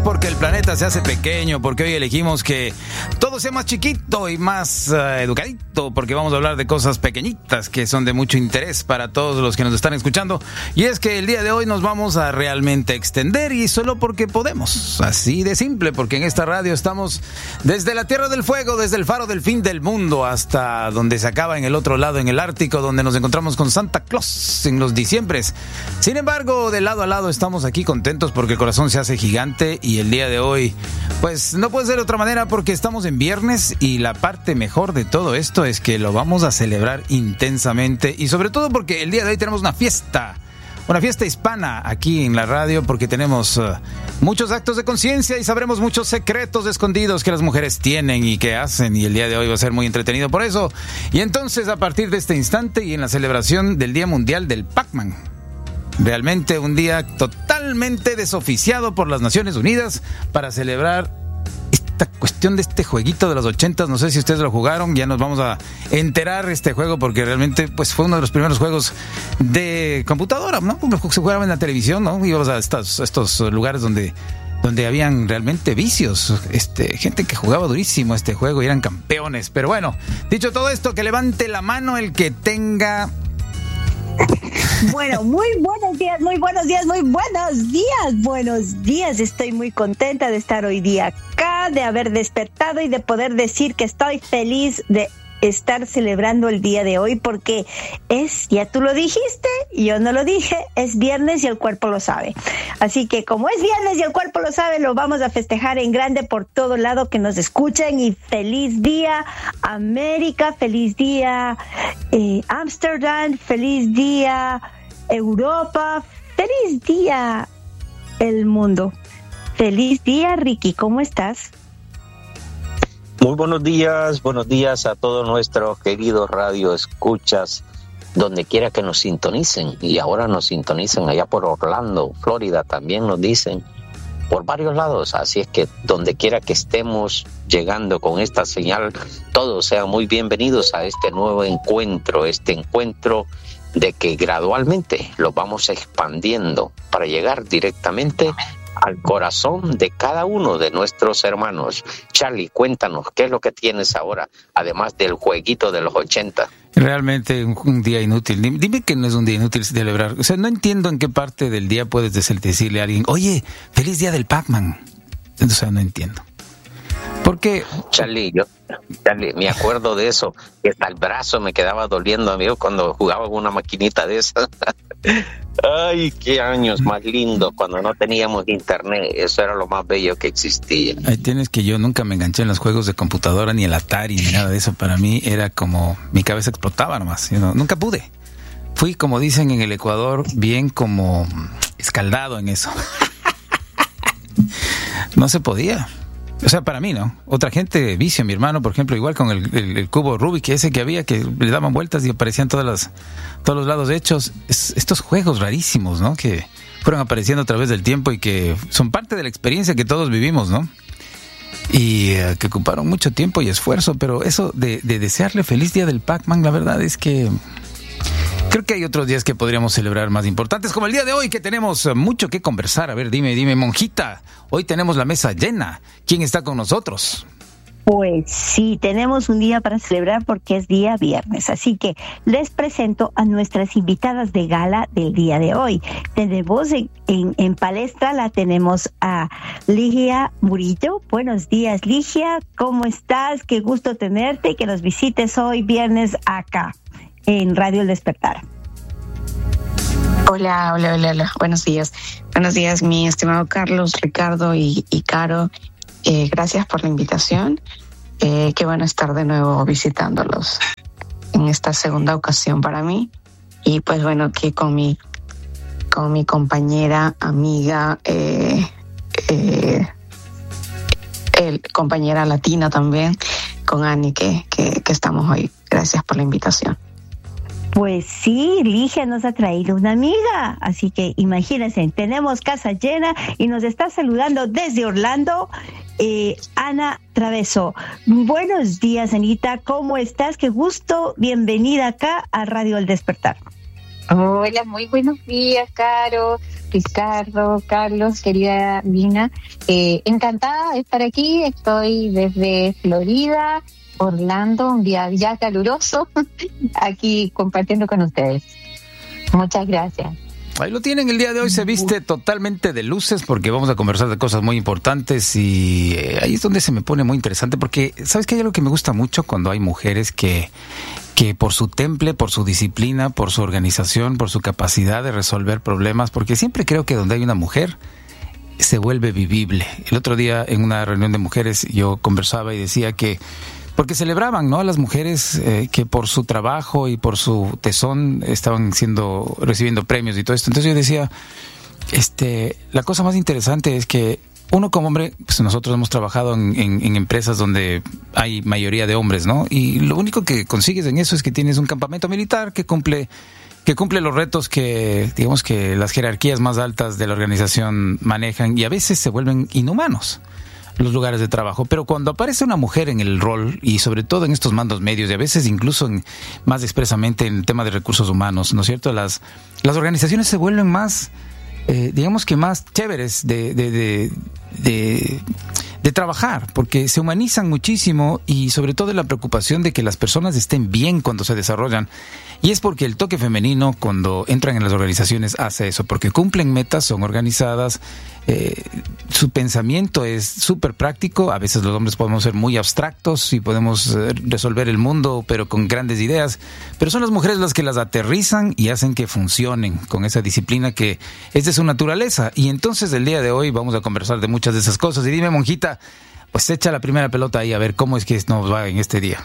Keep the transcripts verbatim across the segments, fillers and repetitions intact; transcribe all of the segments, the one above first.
Porque el planeta se hace pequeño, porque hoy elegimos que todo sea más chiquito y más uh, educadito, porque vamos a hablar de cosas pequeñitas que son de mucho interés para todos los que nos están escuchando. Y es que el día de hoy nos vamos a realmente extender y solo porque podemos, así de simple, porque en esta radio estamos desde la Tierra del Fuego, desde el faro del fin del mundo hasta donde se acaba en el otro lado, en el Ártico, donde nos encontramos con Santa Claus en los diciembres. Sin embargo, de lado a lado estamos aquí contentos porque el corazón se hace gigante. Y el día de hoy, pues no puede ser de otra manera porque estamos en viernes y la parte mejor de todo esto es que lo vamos a celebrar intensamente y sobre todo porque el día de hoy tenemos una fiesta, una fiesta hispana aquí en la radio porque tenemos uh, muchos actos de conciencia y sabremos muchos secretos escondidos que las mujeres tienen y que hacen y el día de hoy va a ser muy entretenido por eso. Y entonces a partir de este instante y en la celebración del Día Mundial del Pac-Man, realmente un día totalmente desoficiado por las Naciones Unidas para celebrar esta cuestión de este jueguito de los ochentas. No sé si ustedes lo jugaron, ya nos vamos a enterar este juego porque realmente pues fue uno de los primeros juegos de computadora, ¿no? Se jugaba en la televisión, ¿no? Íbamos a estos, estos lugares donde, donde habían realmente vicios, este, gente que jugaba durísimo este juego y eran campeones. Pero bueno, dicho todo esto, que levante la mano el que tenga... Bueno, muy buenos días, muy buenos días, muy buenos días, buenos días. Estoy muy contenta de estar hoy día acá, de haber despertado y de poder decir que estoy feliz de estar celebrando el día de hoy porque es, ya tú lo dijiste, yo no lo dije, es viernes y el cuerpo lo sabe. Así que como es viernes y el cuerpo lo sabe, lo vamos a festejar en grande por todo lado que nos escuchen y feliz día América, feliz día eh, Ámsterdam, feliz día Europa, feliz día el mundo. Feliz día Ricky, ¿cómo estás? Muy buenos días, buenos días a todos nuestros queridos radio escuchas, donde quiera que nos sintonicen, y ahora nos sintonizan allá por Orlando, Florida, también nos dicen, por varios lados, así es que donde quiera que estemos llegando con esta señal, todos sean muy bienvenidos a este nuevo encuentro, este encuentro de que gradualmente lo vamos expandiendo para llegar directamente al corazón de cada uno de nuestros hermanos. Charlie, cuéntanos, ¿qué es lo que tienes ahora, además del jueguito de los ochenta? Realmente un, un día inútil. Dime, dime que no es un día inútil celebrar. O sea, no entiendo en qué parte del día puedes decirle a alguien, oye, feliz día del Pac-Man. O sea, no entiendo. Porque... Charlie, yo Charlie, me acuerdo de eso, que hasta el brazo me quedaba doliendo, amigo, cuando jugaba con una maquinita de esas. Ay, qué años más lindos cuando no teníamos internet. Eso era lo más bello que existía. Ahí tienes que yo nunca me enganché en los juegos de computadora, ni el Atari, ni nada de eso. Para mí era como, mi cabeza explotaba nomás, you know? Nunca pude. Fui, como dicen en el Ecuador, bien como escaldado en eso. No se podía. O sea, para mí, ¿no? Otra gente vicio, mi hermano, por ejemplo, igual con el, el, el cubo Rubik, ese que había, que le daban vueltas y aparecían todas las, todos los lados hechos. Es, estos juegos rarísimos, ¿no? Que fueron apareciendo a través del tiempo y que son parte de la experiencia que todos vivimos, ¿no? Y uh, que ocuparon mucho tiempo y esfuerzo, pero eso de, de desearle feliz día del Pac-Man, la verdad es que... Creo que hay otros días que podríamos celebrar más importantes, como el día de hoy, que tenemos mucho que conversar. A ver, dime, dime, monjita, hoy tenemos la mesa llena. ¿Quién está con nosotros? Pues sí, tenemos un día para celebrar porque es día viernes, así que les presento a nuestras invitadas de gala del día de hoy. Tenemos en, en, en palestra, la tenemos a Ligia Murillo. Buenos días, Ligia, ¿cómo estás? Qué gusto tenerte y que nos visites hoy viernes acá en Radio El Despertar. Hola, hola, hola, hola. Buenos días. Buenos días, mi estimado Carlos, Ricardo y, y Caro. Eh, gracias por la invitación. Eh, qué bueno estar de nuevo visitándolos en esta segunda ocasión para mí. Y pues bueno, aquí con mi, con mi compañera, amiga, eh, eh, el, compañera latina también, con Ani, que, que, que estamos hoy. Gracias por la invitación. Pues sí, Ligia nos ha traído una amiga, así que imagínense, tenemos casa llena y nos está saludando desde Orlando eh, Ana Traveso. Buenos días, Anita, ¿cómo estás? Qué gusto, bienvenida acá a Radio El Despertar. Hola, muy buenos días, Caro, Ricardo, Carlos, querida Lina. Eh, encantada de estar aquí. Estoy desde Florida, Orlando, un día ya caluroso, aquí compartiendo con ustedes. Muchas gracias. Ahí lo tienen, el día de hoy se viste totalmente de luces porque vamos a conversar de cosas muy importantes y eh, ahí es donde se me pone muy interesante porque, ¿sabes qué? Hay algo que me gusta mucho cuando hay mujeres que, que por su temple, por su disciplina, por su organización, por su capacidad de resolver problemas, porque siempre creo que donde hay una mujer se vuelve vivible. El otro día en una reunión de mujeres yo conversaba y decía que porque celebraban, ¿no?, a las mujeres eh, que por su trabajo y por su tesón estaban siendo recibiendo premios y todo esto. Entonces yo decía, este, la cosa más interesante es que uno como hombre, pues nosotros hemos trabajado en, en, en empresas donde hay mayoría de hombres, ¿no? Y lo único que consigues en eso es que tienes un campamento militar que cumple que cumple los retos que, digamos, que las jerarquías más altas de la organización manejan y a veces se vuelven inhumanos los lugares de trabajo, pero cuando aparece una mujer en el rol y sobre todo en estos mandos medios y a veces incluso en, más expresamente en el tema de recursos humanos, ¿no es cierto? Las, las organizaciones se vuelven más, eh, digamos que más chéveres de, de, de, de, de trabajar, porque se humanizan muchísimo y sobre todo la preocupación de que las personas estén bien cuando se desarrollan. Y es porque el toque femenino cuando entran en las organizaciones hace eso, porque cumplen metas, son organizadas, eh, su pensamiento es súper práctico. A veces los hombres podemos ser muy abstractos y podemos eh, resolver el mundo, pero con grandes ideas. Pero son las mujeres las que las aterrizan y hacen que funcionen con esa disciplina que es de su naturaleza. Y entonces el día de hoy vamos a conversar de muchas de esas cosas. Y dime, monjita, pues echa la primera pelota ahí a ver cómo es que nos va en este día.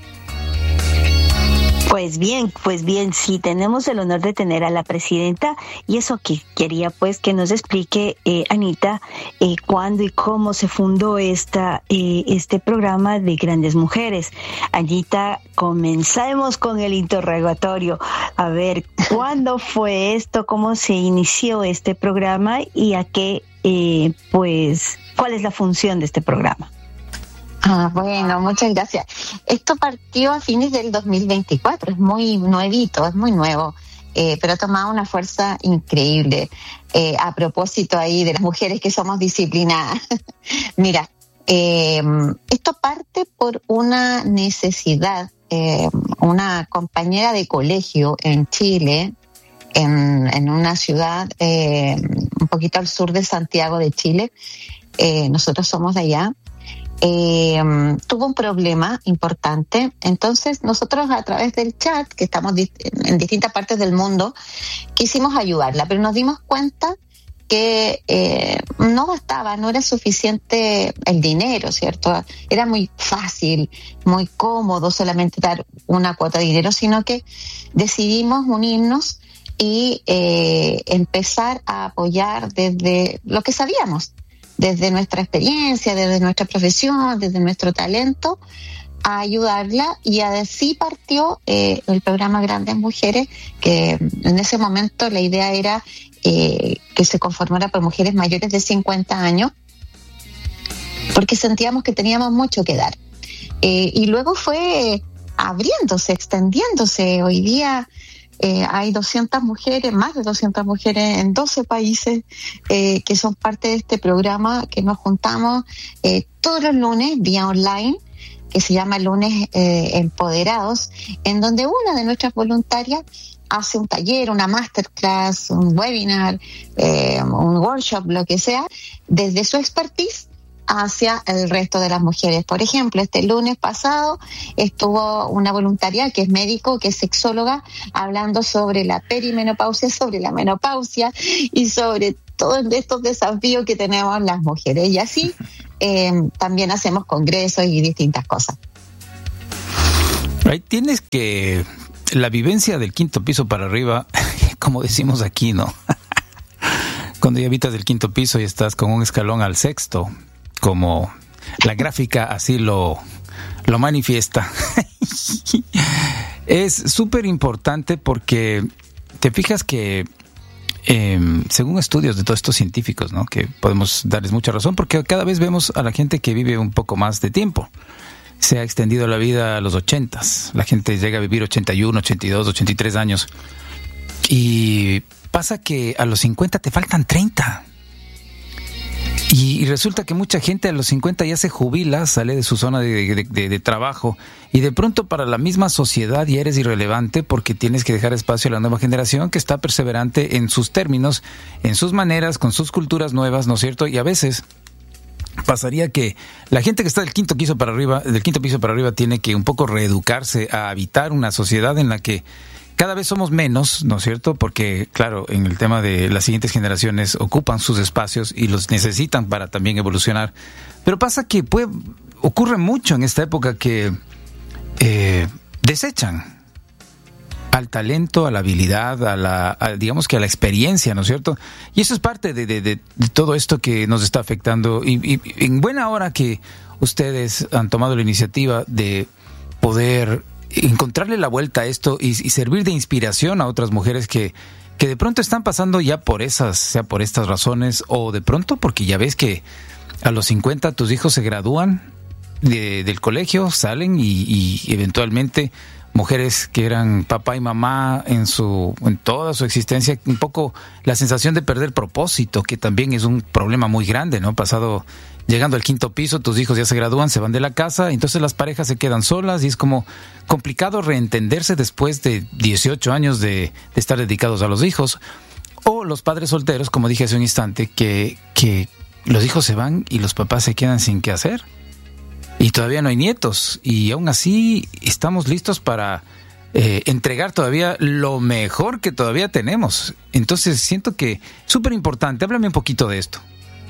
Pues bien, pues bien, sí, tenemos el honor de tener a la presidenta y eso que quería pues que nos explique, eh, Anita, eh, cuándo y cómo se fundó esta, eh, este programa de Grandes Mujeres. Anita, comencemos con el interrogatorio. A ver, ¿cuándo fue esto? ¿Cómo se inició este programa? ¿Y a qué, eh, pues, cuál es la función de este programa? Ah, bueno, muchas gracias. Esto partió a fines del dos mil veinticuatro, es muy nuevito, es muy nuevo, eh, pero ha tomado una fuerza increíble. Eh, a propósito ahí de las mujeres que somos disciplinadas. Mira, eh, esto parte por una necesidad. Eh, una compañera de colegio en Chile, en, en una ciudad eh, un poquito al sur de Santiago de Chile, eh, nosotros somos de allá, Eh, tuvo un problema importante. Entonces nosotros a través del chat, que estamos di- en distintas partes del mundo, quisimos ayudarla, pero nos dimos cuenta que eh, no bastaba, no era suficiente el dinero, ¿cierto? Era muy fácil, muy cómodo solamente dar una cuota de dinero, sino que decidimos unirnos y eh, empezar a apoyar desde lo que sabíamos, desde nuestra experiencia, desde nuestra profesión, desde nuestro talento, a ayudarla, y así partió eh, el programa Grandes Mujeres, que en ese momento la idea era eh, que se conformara por mujeres mayores de cincuenta años, porque sentíamos que teníamos mucho que dar. Eh, y luego fue abriéndose, extendiéndose. Hoy día Eh, hay doscientas mujeres, más de doscientas mujeres en doce países eh, que son parte de este programa, que nos juntamos eh, todos los lunes vía online, que se llama Lunes eh, Empoderados, en donde una de nuestras voluntarias hace un taller, una masterclass, un webinar, eh, un workshop, lo que sea, desde su expertise hacia el resto de las mujeres. Por ejemplo, este lunes pasado estuvo una voluntaria que es médico, que es sexóloga, hablando sobre la perimenopausia, sobre la menopausia y sobre todos estos desafíos que tenemos las mujeres. Y así eh, también hacemos congresos y distintas cosas. Ahí tienes que la vivencia del quinto piso para arriba, como decimos aquí, ¿no? Cuando ya habitas del quinto piso y estás con un escalón al sexto, como la gráfica así lo, lo manifiesta. Es súper importante porque te fijas que eh, según estudios de todos estos científicos, ¿no?, que podemos darles mucha razón, porque cada vez vemos a la gente que vive un poco más de tiempo. Se ha extendido la vida a los ochentas. La gente llega a vivir ochenta y uno, ochenta y dos, ochenta y tres años. y pasa que a los cincuenta te faltan treinta. Y, y resulta que mucha gente a los cincuenta ya se jubila, sale de su zona de, de, de, de trabajo, y de pronto para la misma sociedad ya eres irrelevante porque tienes que dejar espacio a la nueva generación que está perseverante en sus términos, en sus maneras, con sus culturas nuevas, ¿no es cierto? Y a veces pasaría que la gente que está del quinto piso para arriba, del quinto piso para arriba tiene que un poco reeducarse a habitar una sociedad en la que cada vez somos menos, ¿no es cierto? Porque, claro, en el tema de las siguientes generaciones ocupan sus espacios y los necesitan para también evolucionar. Pero pasa que puede, ocurre mucho en esta época que eh, desechan al talento, a la habilidad, a la, a, digamos que a la experiencia, ¿no es cierto? Y eso es parte de, de, de, de todo esto que nos está afectando. Y, y en buena hora que ustedes han tomado la iniciativa de poder encontrarle la vuelta a esto y, y servir de inspiración a otras mujeres que, que de pronto están pasando ya por esas, sea por estas razones, o de pronto porque ya ves que a los cincuenta tus hijos se gradúan de, del colegio, salen y, y eventualmente mujeres que eran papá y mamá en su en toda su existencia, un poco la sensación de perder propósito, que también es un problema muy grande, ¿no? Pasado, llegando al quinto piso, tus hijos ya se gradúan, se van de la casa, entonces las parejas se quedan solas y es como complicado reentenderse después de dieciocho años de, de estar dedicados a los hijos. O los padres solteros, como dije hace un instante, que, que los hijos se van y los papás se quedan sin qué hacer. Y todavía no hay nietos, y aún así estamos listos para eh, entregar todavía lo mejor que todavía tenemos. Entonces siento que es súper importante. Háblame un poquito de esto.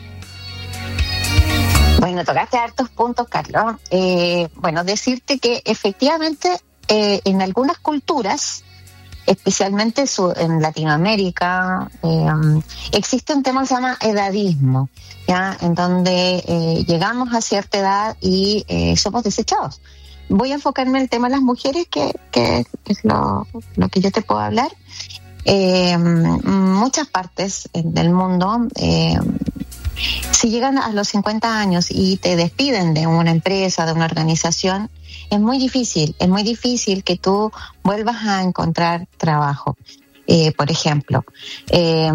Bueno, tocaste hartos puntos, Carlos. Eh, bueno, decirte que efectivamente eh, en algunas culturas, especialmente su, en Latinoamérica, eh, existe un tema que se llama edadismo, ¿ya? En donde eh, llegamos a cierta edad y eh, somos desechados. Voy a enfocarme en el tema de las mujeres, que, que es lo, lo que yo te puedo hablar. Eh, muchas partes del mundo, eh, si llegan a los cincuenta años y te despiden de una empresa, de una organización, es muy difícil, es muy difícil que tú vuelvas a encontrar trabajo, eh, por ejemplo. Eh,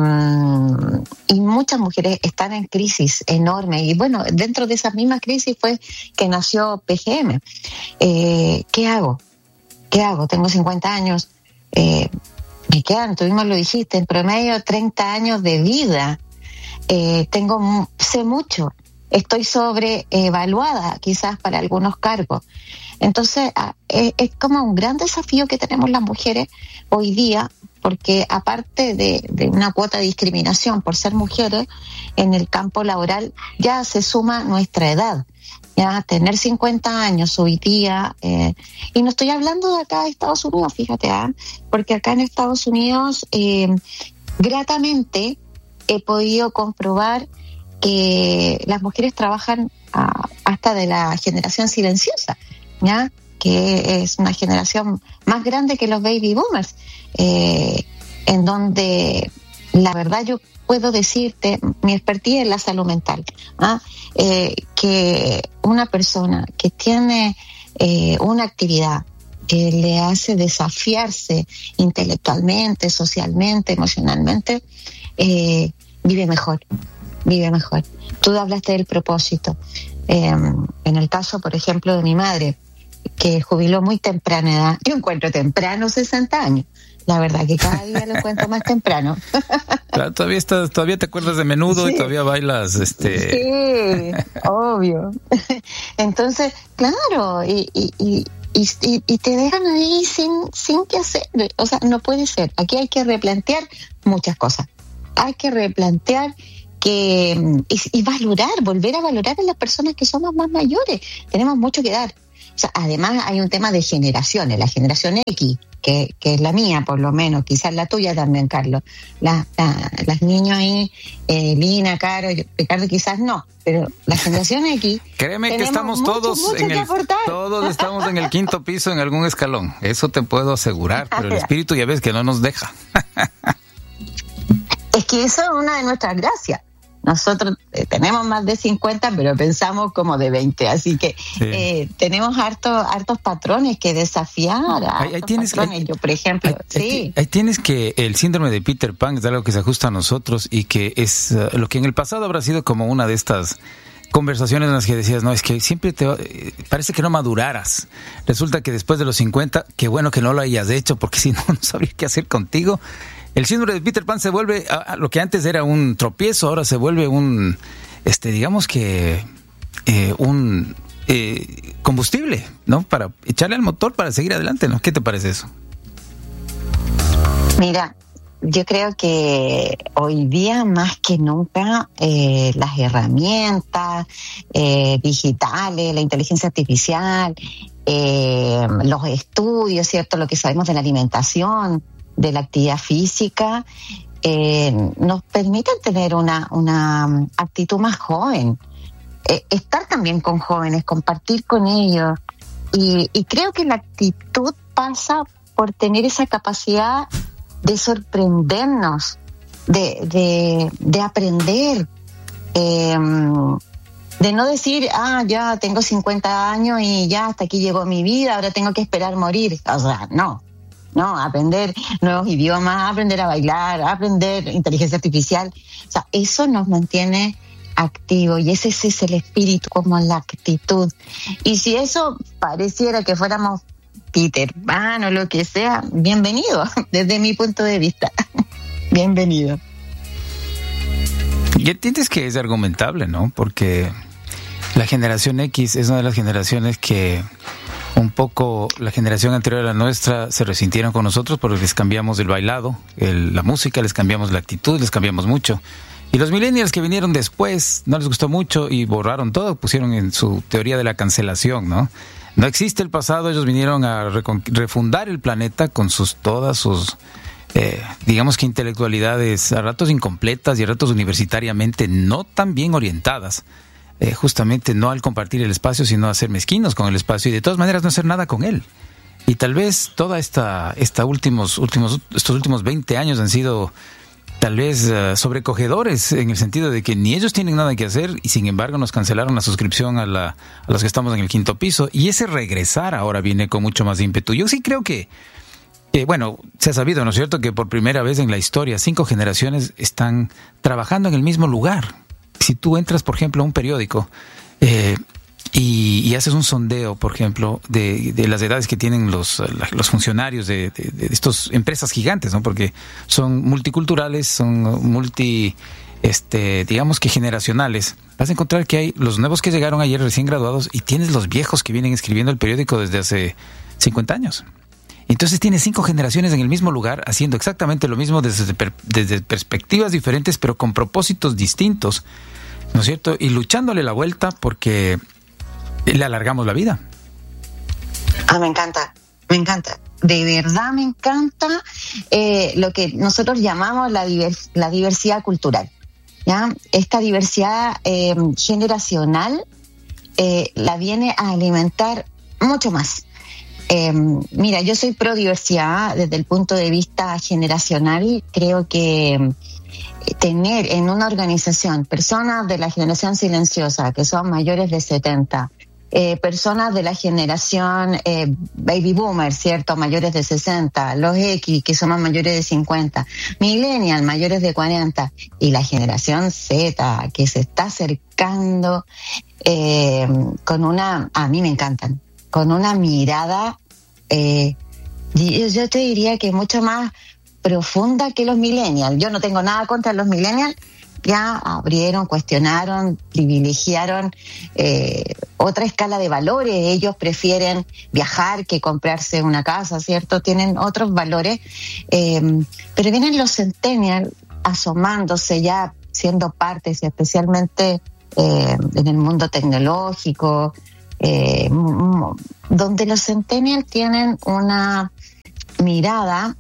y muchas mujeres están en crisis enorme. Y bueno, dentro de esa misma crisis fue que nació P G M. Eh, ¿Qué hago? ¿Qué hago? Tengo cincuenta años. Eh, me quedan, tú mismo lo dijiste, en promedio treinta años de vida. Eh, tengo, sé mucho. Estoy sobreevaluada quizás para algunos cargos. Entonces, es, es como un gran desafío que tenemos las mujeres hoy día, porque aparte de, de una cuota de discriminación por ser mujeres, en el campo laboral ya se suma nuestra edad. Ya tener cincuenta años hoy día, eh, y no estoy hablando de acá de Estados Unidos, fíjate, ¿eh? Porque acá en Estados Unidos, eh, gratamente he podido comprobar que las mujeres trabajan a, hasta de la generación silenciosa, ¿ya? Que es una generación más grande que los baby boomers, eh, en donde la verdad yo puedo decirte, mi expertise es la salud mental, ¿ah? eh, que una persona que tiene eh, una actividad que le hace desafiarse intelectualmente, socialmente, emocionalmente, eh, vive mejor. vive mejor. Tú hablaste del propósito. Eh, en el caso, por ejemplo, de mi madre, que jubiló muy temprana edad, yo encuentro temprano sesenta años. La verdad que cada día lo encuentro más temprano. Claro, todavía estás, todavía te acuerdas de Menudo, sí. Y todavía bailas, este. Sí, obvio. Entonces, claro, y, y, y, y, y te dejan ahí sin, sin qué hacer. O sea, no puede ser. Aquí hay que replantear muchas cosas. Hay que replantear que y, y valorar, volver a valorar a las personas que somos más mayores. Tenemos mucho que dar. O sea, además hay un tema de generaciones, la generación X, que, que es la mía por lo menos, quizás la tuya también, Carlos. La, la, las niños ahí, eh, Lina, Caro, yo, Ricardo quizás no, pero la generación X... Créeme que estamos mucho, todos mucho en el, todos estamos en el quinto piso en algún escalón, eso te puedo asegurar, pero el espíritu ya ves que no nos deja. Es que eso es una de nuestras gracias. nosotros eh, tenemos más de cincuenta, pero pensamos como de veinte, así que sí. eh, tenemos hartos hartos patrones que desafiar. Ahí, ahí tienes, patrones. Ahí, Yo, por ejemplo, ahí, sí. Ahí, ahí tienes que el síndrome de Peter Pan es algo que se ajusta a nosotros y que es uh, lo que en el pasado habrá sido como una de estas conversaciones en las que decías, no, es que siempre te eh, parece que no maduraras. Resulta que después de los cincuenta, qué bueno que no lo hayas hecho, porque si no, no sabría qué hacer contigo. El síndrome de Peter Pan se vuelve, a, a lo que antes era un tropiezo, ahora se vuelve un, este, digamos que, eh, un eh, combustible, ¿no? Para echarle al motor para seguir adelante, ¿no? ¿Qué te parece eso? Mira, yo creo que hoy día más que nunca eh, las herramientas eh, digitales, la inteligencia artificial, eh, los estudios, ¿cierto? Lo que sabemos de la alimentación, de la actividad física, eh, nos permiten tener una, una actitud más joven, eh, estar también con jóvenes, compartir con ellos, y, y creo que la actitud pasa por tener esa capacidad de sorprendernos, de, de, de aprender, eh, de no decir, ah, ya tengo cincuenta años y ya hasta aquí llegó mi vida, ahora tengo que esperar morir. O sea, no. No, aprender nuevos idiomas, aprender a bailar, aprender inteligencia artificial. O sea, eso nos mantiene activos y ese, ese es el espíritu, como la actitud. Y si eso pareciera que fuéramos Peter Pan o lo que sea, bienvenido, desde mi punto de vista. Bienvenido. Y entiendes que es argumentable, ¿no? Porque la generación X es una de las generaciones que un poco la generación anterior a la nuestra se resintieron con nosotros porque les cambiamos el bailado, el, la música, les cambiamos la actitud, les cambiamos mucho. Y los millennials que vinieron después no les gustó mucho y borraron todo, pusieron en su teoría de la cancelación, ¿no? No existe el pasado, ellos vinieron a recon- refundar el planeta con sus todas sus, eh, digamos que intelectualidades a ratos incompletas y a ratos universitariamente no tan bien orientadas. Eh, justamente no al compartir el espacio, sino a ser mezquinos con el espacio y de todas maneras no hacer nada con él. Y tal vez toda esta, esta últimos, últimos, estos últimos veinte años han sido tal vez uh, sobrecogedores en el sentido de que ni ellos tienen nada que hacer y sin embargo nos cancelaron la suscripción a, la, a los que estamos en el quinto piso y ese regresar ahora viene con mucho más ímpetu. Yo sí creo que, que bueno, se ha sabido, ¿no es cierto?, que por primera vez en la historia cinco generaciones están trabajando en el mismo lugar. Si tú entras, por ejemplo, a un periódico eh, y, y haces un sondeo, por ejemplo, de, de las edades que tienen los, los funcionarios de, de, de estas empresas gigantes, ¿no? Porque son multiculturales, son multi, este, digamos que generacionales, vas a encontrar que hay los nuevos que llegaron ayer recién graduados y tienes los viejos que vienen escribiendo el periódico desde hace cincuenta años. Entonces tienes cinco generaciones en el mismo lugar haciendo exactamente lo mismo desde, per, desde perspectivas diferentes, pero con propósitos distintos, ¿no es cierto? Y luchándole la vuelta porque le alargamos la vida. Ah, me encanta, me encanta. De verdad me encanta eh, lo que nosotros llamamos la, divers, la diversidad cultural, ¿ya? Esta diversidad eh, generacional eh, la viene a alimentar mucho más. Eh, mira, yo soy pro diversidad desde el punto de vista generacional. Creo que tener en una organización personas de la generación silenciosa que son mayores de setenta, eh, personas de la generación eh, baby boomer, ¿cierto?, mayores de sesenta, los X que somos mayores de cincuenta, millennial mayores de cuarenta y la generación Z que se está acercando eh, con una, a mí me encantan, con una mirada, eh, yo te diría que mucho más profunda que los millennials. Yo no tengo nada contra los millennials, ya abrieron, cuestionaron, privilegiaron eh, otra escala de valores. Ellos prefieren viajar que comprarse una casa, ¿cierto? Tienen otros valores, eh, pero vienen los centennials asomándose ya, siendo partes, especialmente eh, en el mundo tecnológico, eh, donde los centennials tienen una mirada,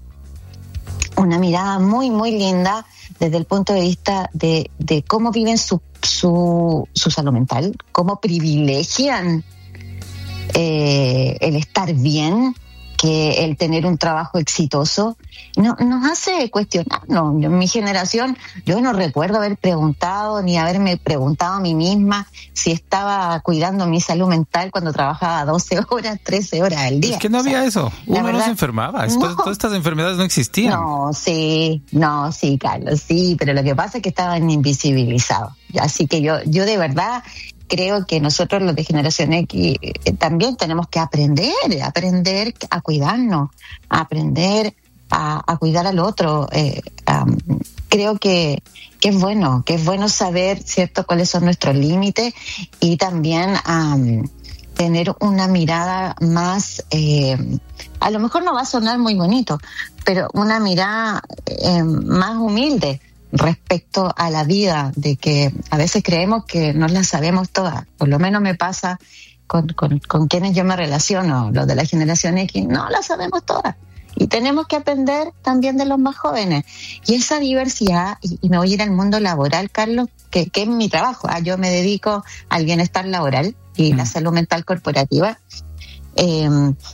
una mirada muy, muy linda desde el punto de vista de, de cómo viven su, su, su salud mental, cómo privilegian eh, el estar bien, que el tener un trabajo exitoso no, nos hace cuestionarnos. En mi generación, yo no recuerdo haber preguntado ni haberme preguntado a mí misma si estaba cuidando mi salud mental cuando trabajaba doce horas, trece horas al día. Es que no había o sea, eso. Uno verdad, no se enfermaba. No, Todas estas enfermedades no existían. No, sí, no, sí, Carlos, sí, pero lo que pasa es que estaban invisibilizados. Así que yo, yo de verdad creo que nosotros los de Generación X eh, también tenemos que aprender, aprender a cuidarnos, a aprender a, a cuidar al otro. Eh, um, creo que, que es bueno, que es bueno saber, ¿cierto?, cuáles son nuestros límites y también um, tener una mirada más, eh, a lo mejor no va a sonar muy bonito, pero una mirada eh, más humilde respecto a la vida, de que a veces creemos que no la sabemos todas. Por lo menos me pasa con, con, con quienes yo me relaciono, los de la generación X, no la sabemos todas. Y tenemos que aprender también de los más jóvenes. Y esa diversidad, y, y me voy a ir al mundo laboral, Carlos, que, que es mi trabajo. Ah, yo me dedico al bienestar laboral y mm. la salud mental corporativa. Eh,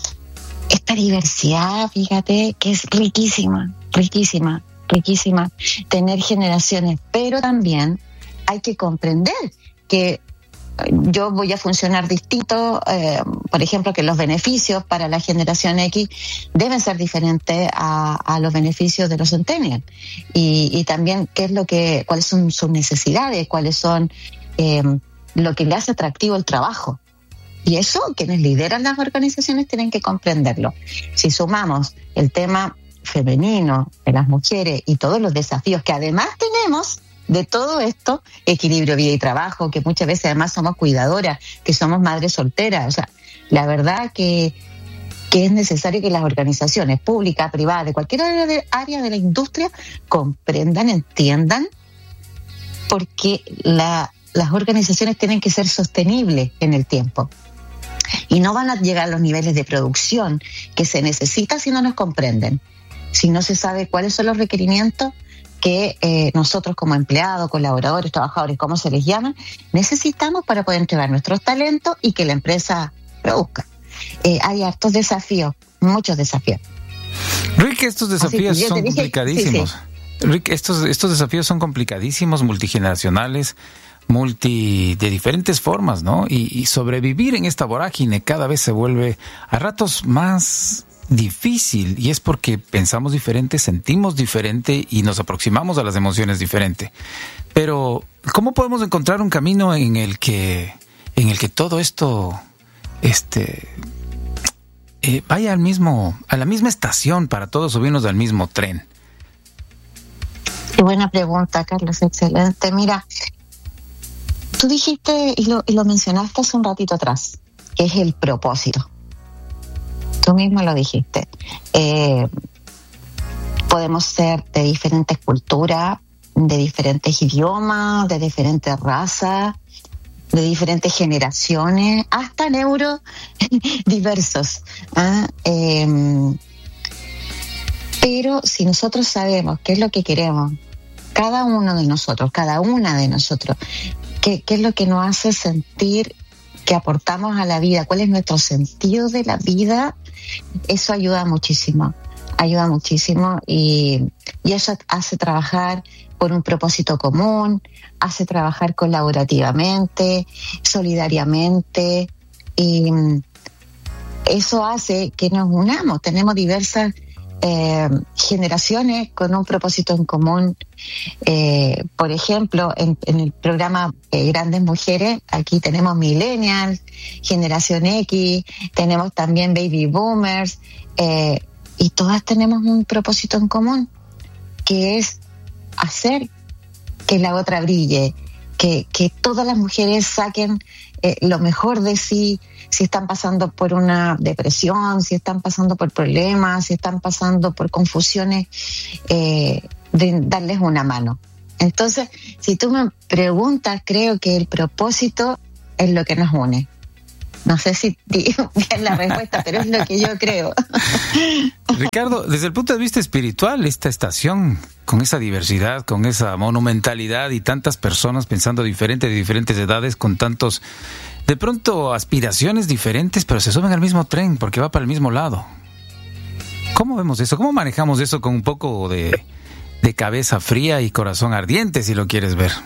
esta diversidad, fíjate, que es riquísima, riquísima. riquísima, tener generaciones, pero también hay que comprender que yo voy a funcionar distinto, eh, por ejemplo, que los beneficios para la generación X deben ser diferentes a, a los beneficios de los centennials, y, y también qué es lo que, cuáles son sus necesidades, cuáles son eh, lo que le hace atractivo el trabajo. Y eso, quienes lideran las organizaciones tienen que comprenderlo. Si sumamos el tema femenino, de las mujeres y todos los desafíos que además tenemos de todo esto, equilibrio vida y trabajo, que muchas veces además somos cuidadoras, que somos madres solteras, o sea, la verdad que, que es necesario que las organizaciones públicas, privadas, de cualquier área de, área de la industria, comprendan, entiendan, porque la, las organizaciones tienen que ser sostenibles en el tiempo. Y no van a llegar a los niveles de producción que se necesita si no nos comprenden. Si no se sabe cuáles son los requerimientos que eh, nosotros como empleados, colaboradores, trabajadores, como se les llama, necesitamos para poder entregar nuestros talentos y que la empresa produzca. Eh, hay hartos desafíos, muchos desafíos. Rick, estos desafíos son dije, complicadísimos. Sí, sí. Rick, estos, estos desafíos son complicadísimos, multigeneracionales, multi de diferentes formas, ¿no? Y, y sobrevivir en esta vorágine cada vez se vuelve a ratos más difícil, y es porque pensamos diferente, sentimos diferente y nos aproximamos a las emociones diferente. Pero ¿cómo podemos encontrar un camino en el que en el que todo esto este eh, vaya al mismo a la misma estación para todos subirnos al mismo tren? Qué buena pregunta, Carlos, excelente. Mira, tú dijiste y lo, y lo mencionaste hace un ratito atrás, que es el propósito. Tú mismo lo dijiste. Eh, podemos ser de diferentes culturas, de diferentes idiomas, de diferentes razas, de diferentes generaciones, hasta neurodiversos. ¿eh? Eh, pero si nosotros sabemos qué es lo que queremos, cada uno de nosotros, cada una de nosotros, qué, qué es lo que nos hace sentir que aportamos a la vida, cuál es nuestro sentido de la vida, eso ayuda muchísimo, ayuda muchísimo y, y eso hace trabajar por un propósito común, hace trabajar colaborativamente, solidariamente, y eso hace que nos unamos. Tenemos diversas eh, generaciones con un propósito en común. Eh, por ejemplo, en, en el programa eh, Grandes Mujeres, aquí tenemos Millennials, Generación X, tenemos también Baby Boomers, eh, y todas tenemos un propósito en común, que es hacer que la otra brille, que, que todas las mujeres saquen eh, lo mejor de sí, si están pasando por una depresión, si están pasando por problemas, si están pasando por confusiones, eh, de darles una mano. Entonces, si tú me preguntas, creo que el propósito es lo que nos une. No sé si digo bien la respuesta, pero es lo que yo creo. Ricardo, desde el punto de vista espiritual, esta estación, con esa diversidad, con esa monumentalidad y tantas personas pensando diferente, de diferentes edades, con tantos, de pronto, aspiraciones diferentes, pero se suben al mismo tren porque va para el mismo lado. ¿Cómo vemos eso? ¿Cómo manejamos eso con un poco de, de cabeza fría y corazón ardiente, si lo quieres ver?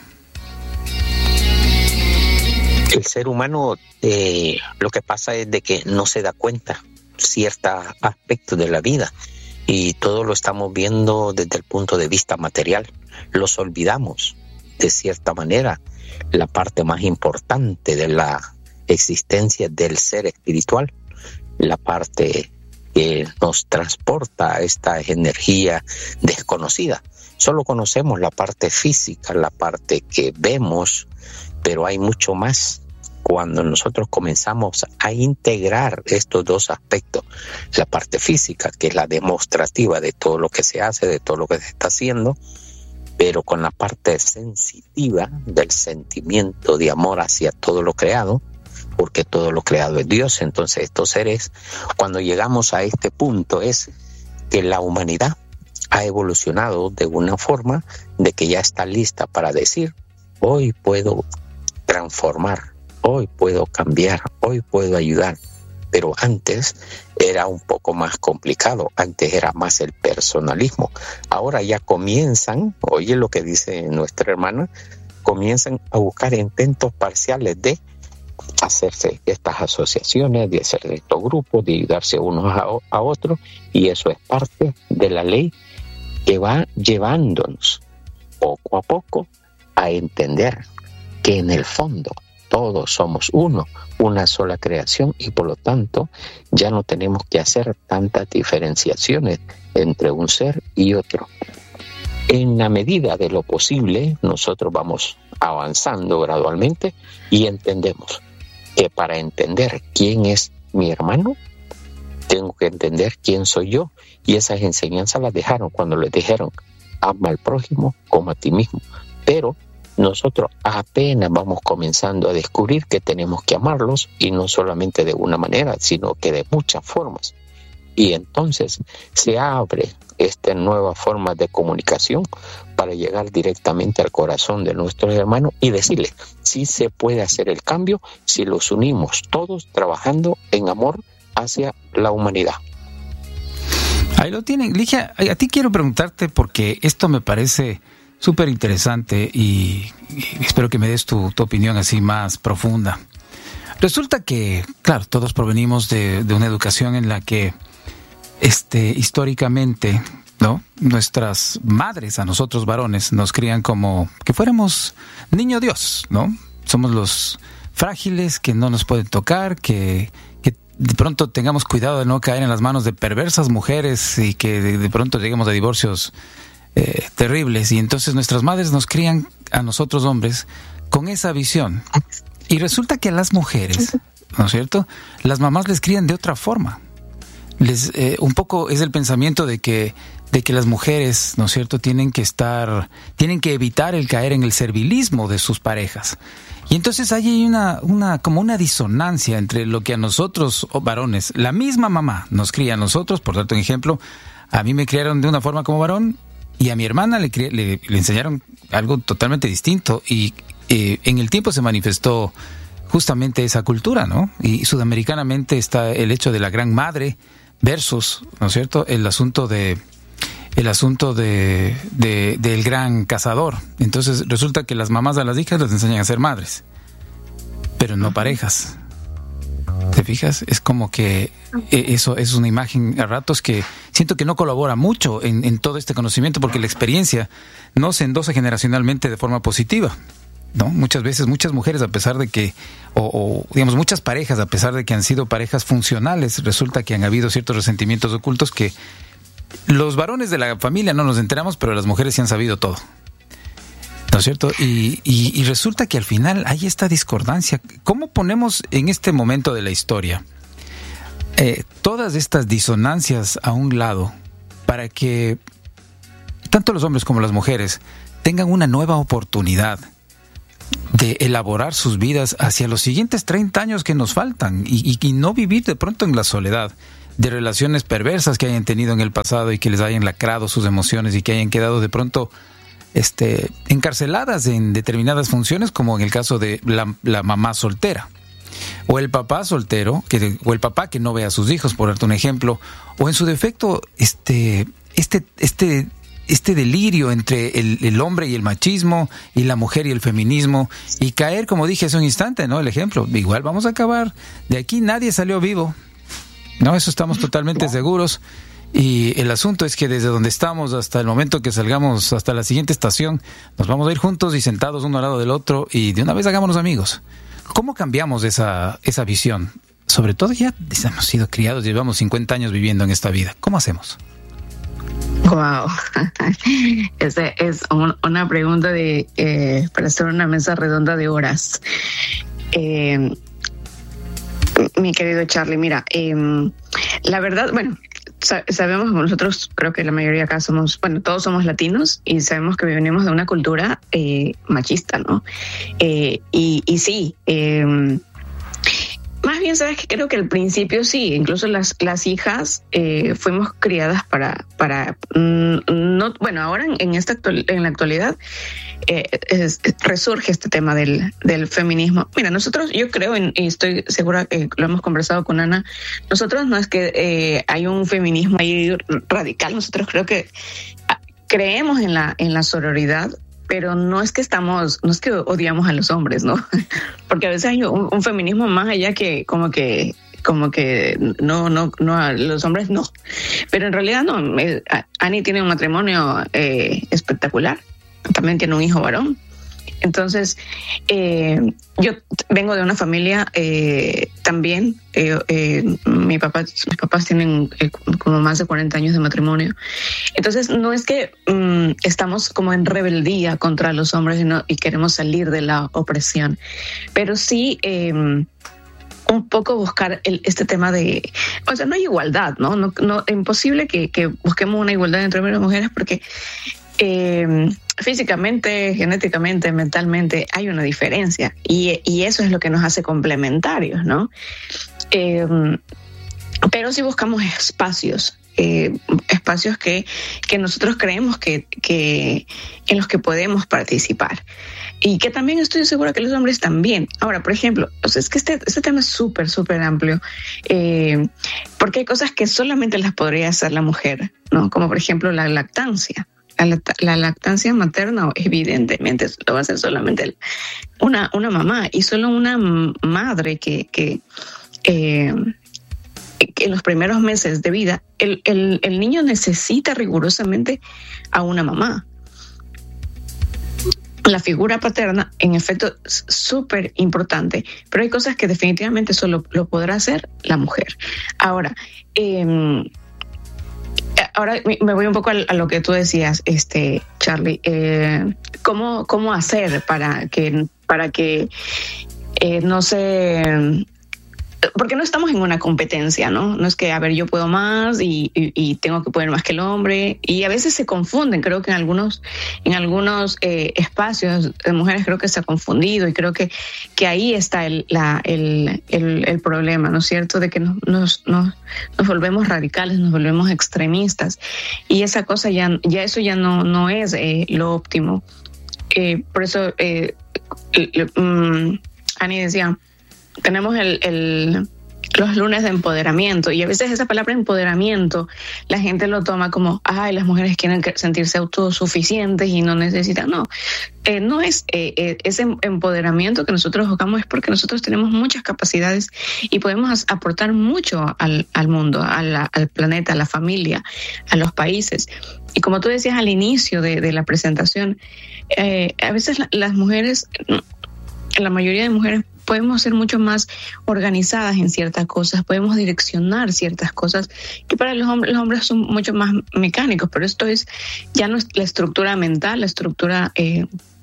El ser humano, eh, lo que pasa es de que no se da cuenta ciertos aspectos de la vida y todo lo estamos viendo desde el punto de vista material. Los olvidamos, de cierta manera, la parte más importante de la existencia del ser espiritual, la parte que nos transporta a esta energía desconocida. Solo conocemos la parte física, la parte que vemos, pero hay mucho más. Cuando nosotros comenzamos a integrar estos dos aspectos, la parte física, que es la demostrativa de todo lo que se hace, de todo lo que se está haciendo, pero con la parte sensitiva del sentimiento de amor hacia todo lo creado, porque todo lo creado es Dios. Entonces estos seres, cuando llegamos a este punto, es que la humanidad ha evolucionado de una forma de que ya está lista para decir, hoy puedo transformar, hoy puedo cambiar, hoy puedo ayudar. Pero antes era un poco más complicado, antes era más el personalismo. Ahora ya comienzan, oye lo que dice nuestra hermana, comienzan a buscar intentos parciales de hacerse estas asociaciones, de hacer estos grupos, de ayudarse unos a, a otros, y eso es parte de la ley que va llevándonos poco a poco a entender que en el fondo todos somos uno, una sola creación, y por lo tanto ya no tenemos que hacer tantas diferenciaciones entre un ser y otro. En la medida de lo posible, nosotros vamos avanzando gradualmente y entendemos que para entender quién es mi hermano, tengo que entender quién soy yo, y esas enseñanzas las dejaron cuando les dijeron, ama al prójimo como a ti mismo. Pero nosotros apenas vamos comenzando a descubrir que tenemos que amarlos, y no solamente de una manera, sino que de muchas formas. Y entonces se abre esta nueva forma de comunicación para llegar directamente al corazón de nuestros hermanos y decirles, sí se puede hacer el cambio si los unimos todos trabajando en amor hacia la humanidad. Ahí lo tienen. Ligia, a ti quiero preguntarte, porque esto me parece súper interesante y, y espero que me des tu, tu opinión así más profunda. Resulta que, claro, todos provenimos de, de una educación en la que este, históricamente, ¿no?, nuestras madres, a nosotros varones, nos crían como que fuéramos niño Dios, ¿no? Somos los frágiles que no nos pueden tocar, que, que de pronto tengamos cuidado de no caer en las manos de perversas mujeres y que de, de pronto lleguemos a divorcios eh, terribles. Y entonces nuestras madres nos crían a nosotros hombres con esa visión. Y resulta que a las mujeres, ¿no es cierto?, las mamás les crían de otra forma. Les, eh, un poco es el pensamiento de que de que las mujeres, ¿no es cierto?, tienen que estar, tienen que evitar el caer en el servilismo de sus parejas. Y entonces hay una, una, como una disonancia entre lo que a nosotros, oh, varones, la misma mamá nos cría a nosotros. Por darte un ejemplo, a mí me criaron de una forma como varón y a mi hermana le, le, le enseñaron algo totalmente distinto, y eh, en el tiempo se manifestó justamente esa cultura, ¿no? Y sudamericanamente está el hecho de la gran madre versus, ¿no es cierto?, el asunto de el asunto de, de del gran cazador. Entonces resulta que las mamás a las hijas les enseñan a ser madres, pero no parejas. ¿Te fijas? Es como que eso es una imagen a ratos que siento que no colabora mucho en, en todo este conocimiento, porque la experiencia no se endosa generacionalmente de forma positiva, ¿no? Muchas veces, muchas mujeres, a pesar de que, o, o digamos, muchas parejas, a pesar de que han sido parejas funcionales, resulta que han habido ciertos resentimientos ocultos que los varones de la familia no nos enteramos, pero las mujeres sí han sabido todo, ¿no es cierto? Y, y, y resulta que al final hay esta discordancia. ¿Cómo ponemos en este momento de la historia eh, todas estas disonancias a un lado para que tanto los hombres como las mujeres tengan una nueva oportunidad de elaborar sus vidas hacia los siguientes treinta años que nos faltan, y, y, y no vivir de pronto en la soledad de relaciones perversas que hayan tenido en el pasado y que les hayan lacrado sus emociones y que hayan quedado de pronto este, encarceladas en determinadas funciones, como en el caso de la, la mamá soltera? o el papá soltero, que, o el papá que no ve a sus hijos, por darte un ejemplo, o en su defecto, este, este, este, este delirio entre el, el hombre y el machismo, y la mujer y el feminismo, y caer, como dije hace un instante, ¿no? El ejemplo, igual vamos a acabar, de aquí nadie salió vivo, ¿no? Eso estamos totalmente seguros. Y el asunto es que desde donde estamos hasta el momento que salgamos, hasta la siguiente estación, nos vamos a ir juntos y sentados uno al lado del otro, y de una vez hagámonos amigos. ¿Cómo cambiamos esa, esa visión? Sobre todo ya hemos sido criados, llevamos cincuenta años viviendo en esta vida. ¿Cómo hacemos? Wow, esa es un, una pregunta de eh, para hacer una mesa redonda de horas. Eh, mi querido Charlie, mira, eh, la verdad, bueno, sabemos, nosotros creo que la mayoría acá somos, bueno, todos somos latinos y sabemos que venimos de una cultura eh, machista, ¿no? Eh, y, y sí, eh, más bien, sabes que creo que al principio sí, incluso las, las hijas eh, fuimos criadas para, para mm, no, bueno, ahora en, en esta actual, en la actualidad eh, es, resurge este tema del, del feminismo. Mira, nosotros, yo creo, en, y estoy segura que lo hemos conversado con Ana, nosotros no es que eh, hay un feminismo ahí radical, nosotros creo que creemos en la, en la sororidad, pero no es que estamos, no es que odiamos a los hombres, ¿no? Porque a veces hay un, un feminismo más allá que como que como que no, no, no, a los hombres no. Pero en realidad no. Ani tiene un matrimonio eh, espectacular. También tiene un hijo varón. Entonces, eh, yo vengo de una familia eh, también. Eh, eh, mi papá, mis papás tienen eh, como más de cuarenta años de matrimonio. Entonces, no es que um, estamos como en rebeldía contra los hombres y, no, y queremos salir de la opresión, pero sí eh, un poco buscar el, este tema de, o sea, no hay igualdad, ¿no? No, no es imposible que, que busquemos una igualdad entre hombres y mujeres porque eh, físicamente, genéticamente, mentalmente hay una diferencia y, y eso es lo que nos hace complementarios, ¿no? Eh, pero si buscamos espacios, eh, espacios que, que nosotros creemos que, que en los que podemos participar y que también estoy segura que los hombres también. Ahora, por ejemplo, o sea, es que este, este tema es súper, súper amplio eh, porque hay cosas que solamente las podría hacer la mujer, ¿no? Como por ejemplo la lactancia. La, la lactancia materna evidentemente lo va a hacer solamente una, una mamá y solo una madre que, que, eh, que en los primeros meses de vida el, el, el niño necesita rigurosamente a una mamá. La figura paterna, en efecto, es súper importante, pero hay cosas que definitivamente solo lo podrá hacer la mujer. Ahora, eh, Ahora me voy un poco a lo que tú decías, este Charlie. Eh, ¿cómo, ¿Cómo hacer para que, para que eh, no se... Porque no estamos en una competencia, ¿no? No es que, a ver, yo puedo más y, y, y tengo que poder más que el hombre. Y a veces se confunden. Creo que en algunos, en algunos eh, espacios de mujeres creo que se ha confundido y creo que, que ahí está el, la, el, el, el problema, ¿no es cierto? De que nos, nos, nos, nos volvemos radicales, nos volvemos extremistas. Y esa cosa ya, ya eso ya no, no es eh, lo óptimo. Eh, por eso, eh, um, Ani decía, tenemos el, el, los lunes de empoderamiento y a veces esa palabra empoderamiento la gente lo toma como, ay, las mujeres quieren sentirse autosuficientes y no necesitan. No, eh, no es eh, eh, ese empoderamiento que nosotros buscamos es porque nosotros tenemos muchas capacidades y podemos aportar mucho al, al mundo, a la, al planeta, a la familia, a los países. Y como tú decías al inicio de, de la presentación, eh, a veces la, las mujeres, la mayoría de mujeres, podemos ser mucho más organizadas en ciertas cosas, podemos direccionar ciertas cosas que para los hombres, los hombres son mucho más mecánicos, pero esto es ya no es la estructura mental, la estructura eh,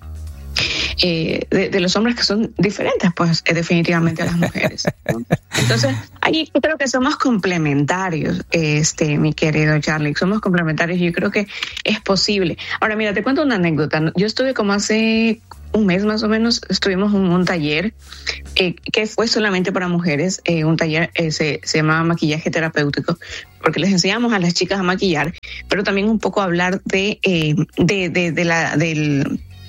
eh, de, de los hombres que son diferentes, pues eh, definitivamente a las mujeres, ¿no? Entonces, ahí creo que somos complementarios, este, mi querido Charlie, somos complementarios y yo creo que es posible. Ahora, mira, te cuento una anécdota. Yo estuve como hace un mes más o menos, estuvimos en un taller eh, que fue solamente para mujeres, eh, un taller eh, se, se llamaba maquillaje terapéutico, porque les enseñamos a las chicas a maquillar, pero también un poco a hablar de, eh, de, de, de la, del,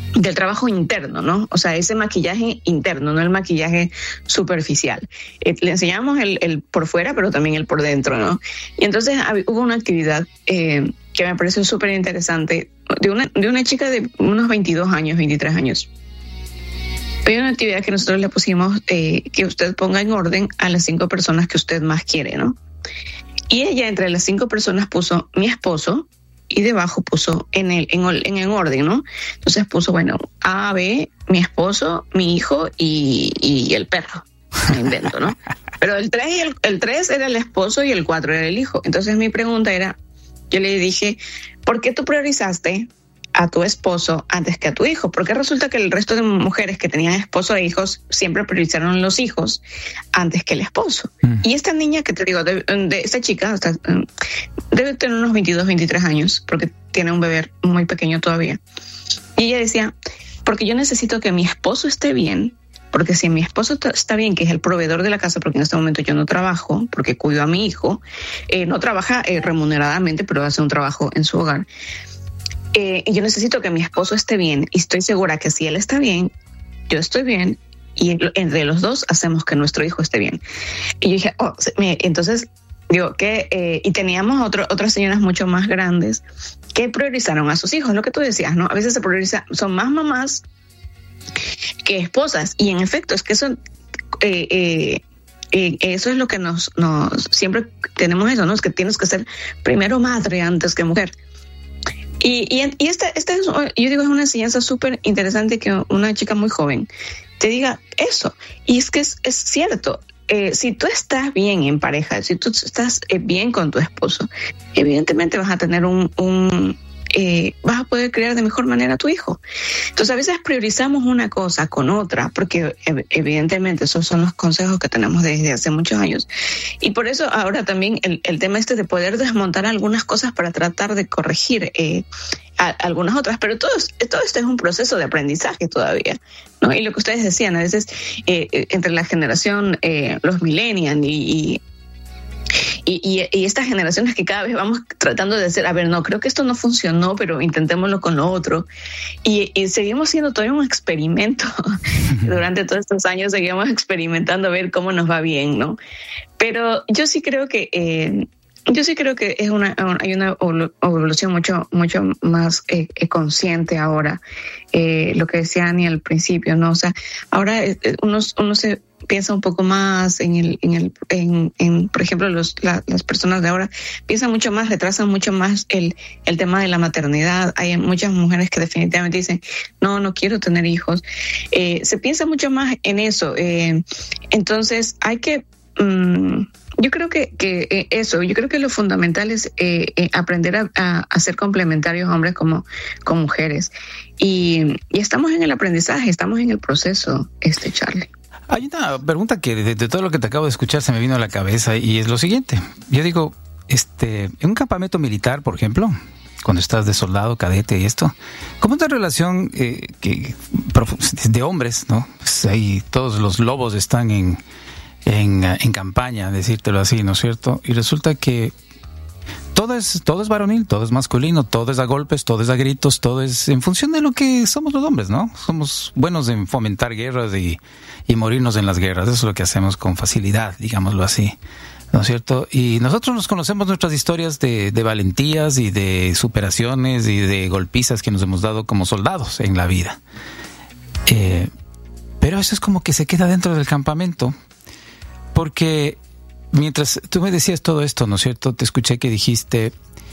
del trabajo interno, ¿no? O sea, ese maquillaje interno, no el maquillaje superficial. Eh, le enseñamos el, el por fuera, pero también el por dentro, ¿no? Y entonces hab, hubo una actividad eh, que me pareció súper interesante de una, de una chica de unos veintidós años, veintitrés años. Hay una actividad que nosotros le pusimos eh, que usted ponga en orden a las cinco personas que usted más quiere, ¿no? Y ella entre las cinco personas puso mi esposo y debajo puso en el en, en, en orden, ¿no? Entonces puso, bueno, A, B, mi esposo, mi hijo y, y el perro. Me invento, ¿no? Pero el tres, y el, el tres era el esposo y el cuatro era el hijo. Entonces mi pregunta era, yo le dije, ¿por qué tú priorizaste a tu esposo antes que a tu hijo? Porque resulta que el resto de mujeres que tenían esposo e hijos siempre priorizaron los hijos antes que el esposo. Mm. Y esta niña que te digo, de, de esta chica, hasta, debe tener unos veintidós, veintitrés años, porque tiene un bebé muy pequeño todavía. Y ella decía, porque yo necesito que mi esposo esté bien, porque si mi esposo está bien, que es el proveedor de la casa, porque en este momento yo no trabajo, porque cuido a mi hijo, eh, no trabaja eh, remuneradamente, pero hace un trabajo en su hogar. Eh, yo necesito que mi esposo esté bien y estoy segura que si él está bien, yo estoy bien y entre los dos hacemos que nuestro hijo esté bien. Y yo dije, oh, entonces digo que eh, y teníamos otro, otras señoras mucho más grandes que priorizaron a sus hijos, lo que tú decías, ¿no? A veces se prioriza, son más mamás que esposas y en efecto es que eso eh, eh, eh, eso es lo que nos, nos siempre tenemos eso, ¿no? Es que tienes que ser primero madre antes que mujer. Y, y, y esta, esta es, yo digo, es una enseñanza súper interesante que una chica muy joven te diga eso. Y es que es, es cierto, eh, si tú estás bien en pareja, si tú estás eh, bien con tu esposo, evidentemente vas a tener un... un Eh, vas a poder criar de mejor manera a tu hijo. Entonces a veces priorizamos una cosa con otra porque evidentemente esos son los consejos que tenemos desde hace muchos años y por eso ahora también el, el tema este de poder desmontar algunas cosas para tratar de corregir eh, a, algunas otras, pero todo, todo esto es un proceso de aprendizaje todavía, ¿no? Y lo que ustedes decían, a veces eh, entre la generación eh, los millennials y, y Y, y, y estas generaciones que cada vez vamos tratando de decir, a ver, no, creo que esto no funcionó, pero intentémoslo con lo otro. Y, y seguimos siendo todavía un experimento. Durante todos estos años seguimos experimentando a ver cómo nos va bien, ¿no? Pero yo sí creo que eh, yo sí creo que es una hay una evolución mucho mucho más eh, consciente ahora. Eh, lo que decía Ani al principio, ¿no? O sea, ahora eh, uno, uno se piensa un poco más en el, en el, en, en por ejemplo, los, la, las personas de ahora piensan mucho más, retrasan mucho más el, el tema de la maternidad. Hay muchas mujeres que definitivamente dicen, no, no quiero tener hijos. Eh, se piensa mucho más en eso. Eh, entonces hay que, um, yo creo que, que eh, eso, yo creo que lo fundamental es eh, eh, aprender a, a, a ser complementarios hombres como, como mujeres. Y, y estamos en el aprendizaje, estamos en el proceso, este Charlie. Hay una pregunta que de, de todo lo que te acabo de escuchar se me vino a la cabeza y es lo siguiente. Yo digo, este, en un campamento militar, por ejemplo, cuando estás de soldado, cadete y esto, ¿cómo es la relación eh, que, de hombres, ¿no? Pues ahí todos los lobos están en, en, en campaña, decírtelo así, ¿no es cierto? Y resulta que todo es, todo es varonil, todo es masculino, todo es a golpes, todo es a gritos, todo es en función de lo que somos los hombres, ¿no? Somos buenos en fomentar guerras y, y morirnos en las guerras. Eso es lo que hacemos con facilidad, digámoslo así, ¿no es cierto? Y nosotros nos conocemos nuestras historias de, de valentías y de superaciones y de golpizas que nos hemos dado como soldados en la vida. Eh, pero eso es como que se queda dentro del campamento, porque mientras tú me decías todo esto, ¿no es cierto? Te escuché que dijiste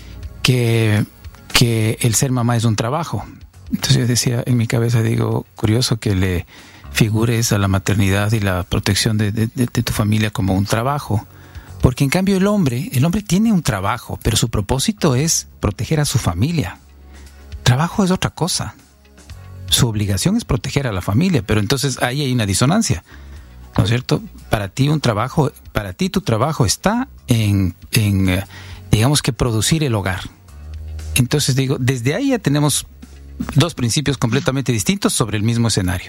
que, que el ser mamá es un trabajo. Entonces yo decía, en mi cabeza digo, curioso que le figures a la maternidad y la protección de, de, de tu familia como un trabajo. Porque en cambio el hombre, el hombre tiene un trabajo, pero su propósito es proteger a su familia. Trabajo es otra cosa. Su obligación es proteger a la familia, pero entonces ahí hay una disonancia, ¿no es cierto? Para ti un trabajo, para ti tu trabajo está en, en, digamos que producir el hogar. Entonces digo, desde ahí ya tenemos dos principios completamente distintos sobre el mismo escenario.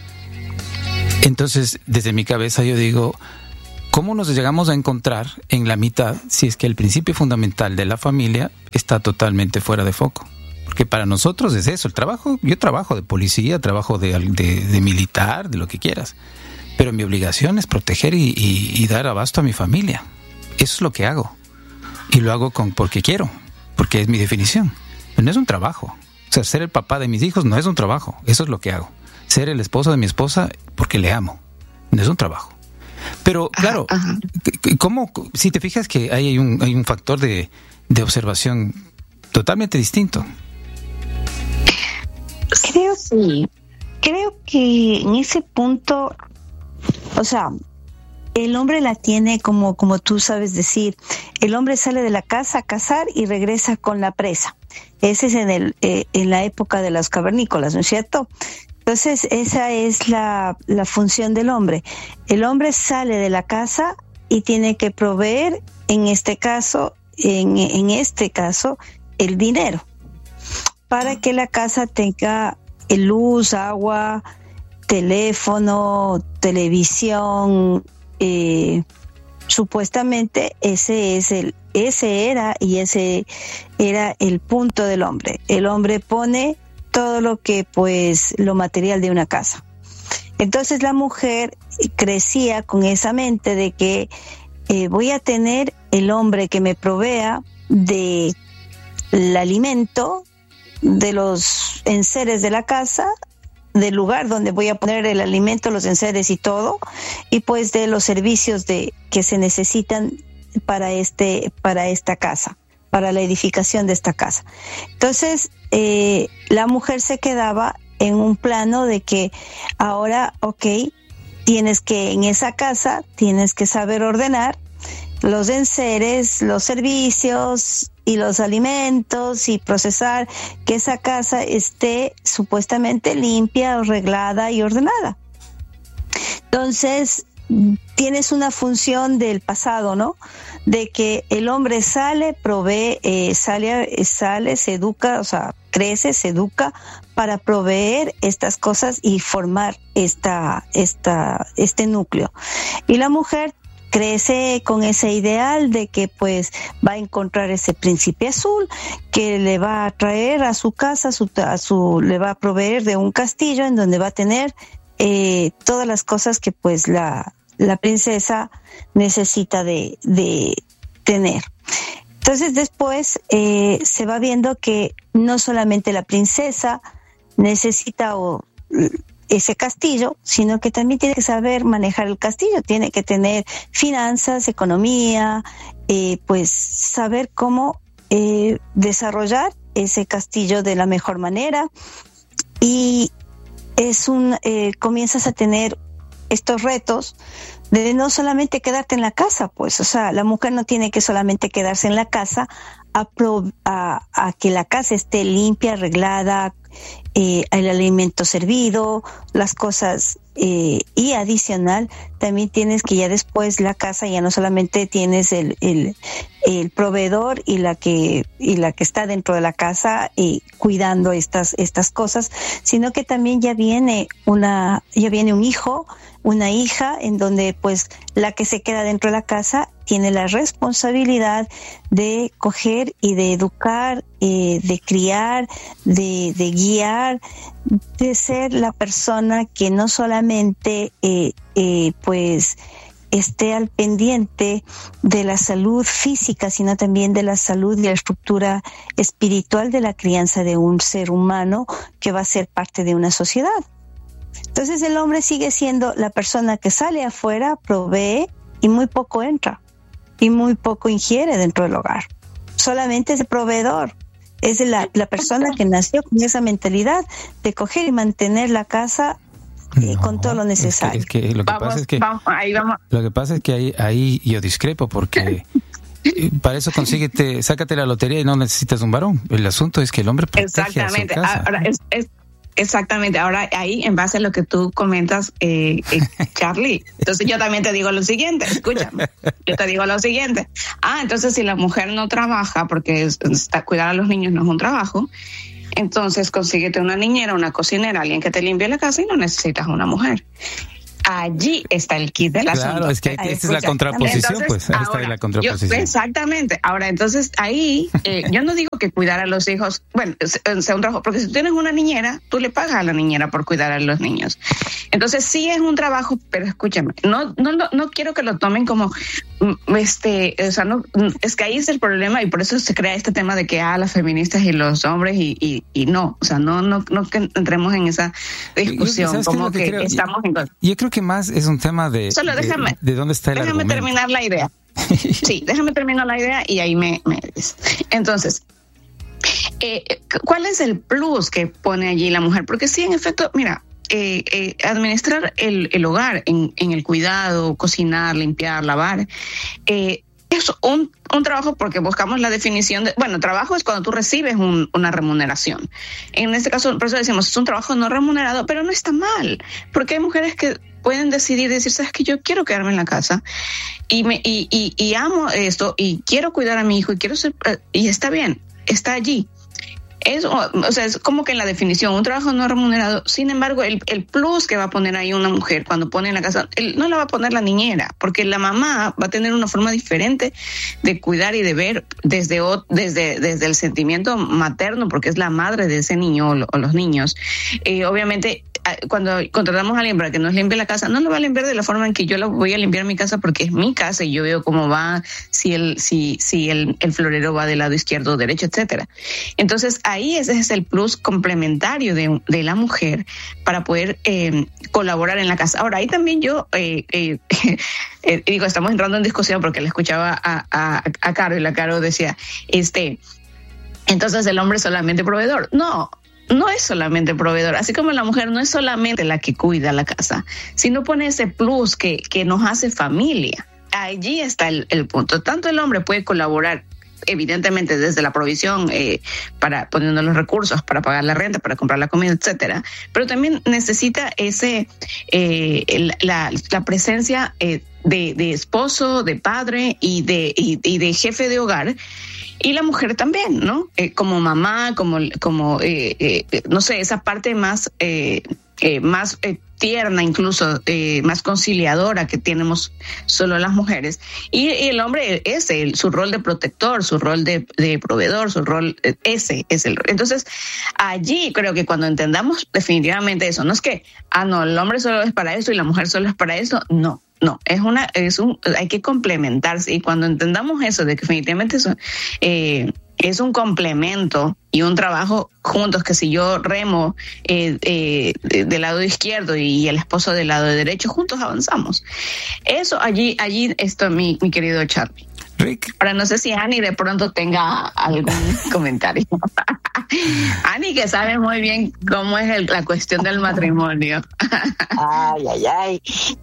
Entonces, desde mi cabeza yo digo, ¿cómo nos llegamos a encontrar en la mitad si es que el principio fundamental de la familia está totalmente fuera de foco? Porque para nosotros es eso, el trabajo, yo trabajo de policía, trabajo de, de, de militar, de lo que quieras. Pero mi obligación es proteger y, y, y dar abasto a mi familia. Eso es lo que hago. Y lo hago con porque quiero, porque es mi definición. Pero no es un trabajo. O sea, ser el papá de mis hijos no es un trabajo. Eso es lo que hago. Ser el esposo de mi esposa porque le amo. No es un trabajo. Pero, claro, ajá, ajá. ¿Cómo? Si te fijas que hay un, hay un factor de, de observación totalmente distinto. Creo, sí. Creo que en ese punto, o sea, el hombre la tiene como, como tú sabes decir, el hombre sale de la casa a cazar y regresa con la presa. Ese es en, el, eh, en la época de los cavernícolas, ¿no es cierto? Entonces, esa es la, la función del hombre. El hombre sale de la casa y tiene que proveer, en este caso, en, en este caso, el dinero, para que la casa tenga luz, agua, teléfono, televisión. Eh, supuestamente ese es el, ese era y ese era el punto del hombre. El hombre pone todo lo que, pues, lo material de una casa. Entonces la mujer crecía con esa mente de que eh, voy a tener el hombre que me provea de el alimento, de los enseres de la casa, del lugar donde voy a poner el alimento, los enseres y todo, y pues de los servicios de que se necesitan para este, para esta casa, para la edificación de esta casa. Entonces, eh, la mujer se quedaba en un plano de que ahora, ok, tienes que, en esa casa, tienes que saber ordenar los enseres, los servicios y los alimentos y procesar que esa casa esté supuestamente limpia, arreglada y ordenada. Entonces, tienes una función del pasado, ¿no? De que el hombre sale, provee, eh, sale, sale, se educa, o sea, crece, se educa para proveer estas cosas y formar esta, esta, este núcleo. Y la mujer crece con ese ideal de que pues va a encontrar ese príncipe azul que le va a traer a su casa, a su, a su, le va a proveer de un castillo en donde va a tener eh, todas las cosas que pues la, la princesa necesita de, de tener. Entonces después eh, se va viendo que no solamente la princesa necesita o ese castillo, sino que también tiene que saber manejar el castillo, tiene que tener finanzas, economía, eh, pues saber cómo eh, desarrollar ese castillo de la mejor manera. Y es un eh, comienzas a tener estos retos de no solamente quedarte en la casa, pues, o sea, la mujer no tiene que solamente quedarse en la casa a, pro, a, a que la casa esté limpia, arreglada, eh, el alimento servido, las cosas, eh, y adicional, también tienes que ya después la casa, ya no solamente tienes el, el, el proveedor y la que, y la que está dentro de la casa y cuidando estas, estas cosas, sino que también ya viene una, ya viene un hijo, una hija, en donde pues la que se queda dentro de la casa tiene la responsabilidad de coger y de educar, eh, de criar, de, de guiar, de ser la persona que no solamente eh, eh, pues esté al pendiente de la salud física, sino también de la salud y la estructura espiritual de la crianza de un ser humano que va a ser parte de una sociedad. Entonces el hombre sigue siendo la persona que sale afuera, provee y muy poco entra y muy poco ingiere dentro del hogar. Solamente es el proveedor, es la, la persona que nació con esa mentalidad de coger y mantener la casa eh, no, con todo lo necesario. Es que, es que lo que vamos, pasa es que vamos, ahí vamos. Lo que pasa es que ahí, ahí yo discrepo porque para eso consíguete, sácate la lotería y no necesitas un varón. El asunto es que el hombre protege Exactamente. a su casa. Ahora, es, es, exactamente. Ahora ahí, en base a lo que tú comentas, eh, eh, Charlie, entonces yo también te digo lo siguiente, escúchame, yo te digo lo siguiente. Ah, entonces si la mujer no trabaja, porque es, está, cuidar a los niños no es un trabajo, entonces consíguete una niñera, una cocinera, alguien que te limpie la casa y no necesitas una mujer. Allí está el kit del asunto. Claro, es que esta es la contraposición, entonces, pues. Ahí ahora, está la contraposición. Yo, exactamente. Ahora, entonces, ahí, eh, yo no digo que cuidar a los hijos, bueno, sea un trabajo, porque si tú tienes una niñera, tú le pagas a la niñera por cuidar a los niños. Entonces, sí es un trabajo, pero escúchame, no, no, no, no quiero que lo tomen como, este, o sea, no, es que ahí es el problema y por eso se crea este tema de que, ah, las feministas y los hombres y, y, y no, o sea, no, no, no que entremos en esa discusión, como que, que estamos en... Yo creo que más es un tema de, Solo déjame, de, de dónde está el déjame argumento. terminar la idea. Sí, déjame terminar la idea y ahí me, me dices. Entonces, eh, ¿cuál es el plus que pone allí la mujer? Porque sí, en efecto, mira, eh, eh, administrar el, el hogar en, en el cuidado, cocinar, limpiar, lavar, eh, es un, un trabajo porque buscamos la definición de, bueno, trabajo es cuando tú recibes un, una remuneración. En este caso, por eso decimos, es un trabajo no remunerado, pero no está mal, porque hay mujeres que pueden decidir, decir, sabes que yo quiero quedarme en la casa y me y, y, y amo esto y quiero cuidar a mi hijo y quiero ser, y está bien, está allí. Es, o sea, es como que en la definición, un trabajo no remunerado. Sin embargo, el, el plus que va a poner ahí una mujer cuando pone en la casa, él, no la va a poner la niñera, porque la mamá va a tener una forma diferente de cuidar y de ver desde, desde, desde el sentimiento materno, porque es la madre de ese niño o, o los niños. Eh, obviamente, cuando contratamos a alguien para que nos limpie la casa, no lo va a limpiar de la forma en que yo lo voy a limpiar mi casa porque es mi casa y yo veo cómo va, si el, si, si el, el florero va del lado izquierdo o derecho, etcétera. Entonces, ahí ese es el plus complementario de, de la mujer para poder eh, colaborar en la casa. Ahora, ahí también yo eh, eh, eh, digo, estamos entrando en discusión porque le escuchaba a, a, a Caro y la Caro decía, este, entonces el hombre es solamente proveedor. No. No es solamente proveedor, así como la mujer no es solamente la que cuida la casa, sino pone ese plus que, que nos hace familia. Allí está el, el punto. Tanto el hombre puede colaborar, evidentemente, desde la provisión, eh, para poniendo los recursos para pagar la renta, para comprar la comida, etcétera, pero también necesita ese eh, la, la presencia eh, de, de esposo, de padre y de, y, y de jefe de hogar. Y la mujer también, ¿no? Eh, como mamá, como, como eh, eh, no sé, esa parte más, eh, eh, más eh, tierna, incluso eh, más conciliadora que tenemos solo las mujeres. Y, y el hombre es el, su rol de protector, su rol de, de proveedor, su rol, ese es el. Entonces, allí creo que cuando entendamos definitivamente eso, no es que, ah, no, el hombre solo es para eso y la mujer solo es para eso, no. No, es una, es un, hay que complementarse y cuando entendamos eso de que definitivamente eso, eh, es un complemento y un trabajo juntos, que si yo remo eh, eh, del lado izquierdo y el esposo del lado derecho, juntos avanzamos. Eso allí, allí está mi, mi querido Charlie. Rick. Ahora no sé si Ani de pronto tenga algún comentario. Ani, que sabe muy bien cómo es el, la cuestión del matrimonio. Ay, ay, ay.